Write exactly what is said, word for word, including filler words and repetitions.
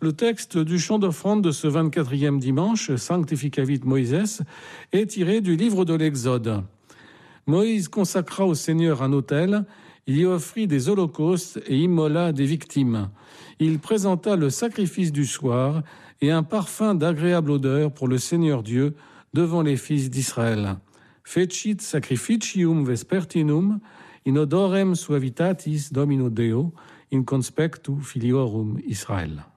Le texte du chant d'offrande de ce vingt-quatrième dimanche, Sanctificavit Moïse, est tiré du livre de l'Exode. Moïse consacra au Seigneur un autel, il y offrit des holocaustes et immola des victimes. Il présenta le sacrifice du soir et un parfum d'agréable odeur pour le Seigneur Dieu devant les fils d'Israël. Fecit sacrificium vespertinum, in odorem suavitatis Domino Deo, in conspectu filiorum Israël.